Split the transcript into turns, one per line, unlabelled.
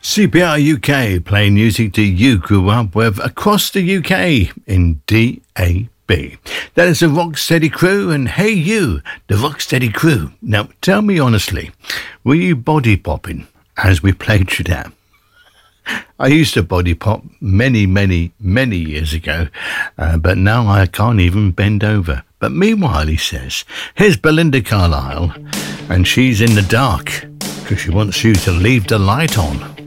CPR UK, playing music that you grew up with across the UK in DAB. That is the Rocksteady Crew, and hey you, the Rocksteady Crew. Now, tell me honestly, were you body popping as we played you that? I used to body pop many years ago, but now I can't even bend over. But meanwhile, he says, here's Belinda Carlisle, and she's in the dark because she wants you to leave the light on.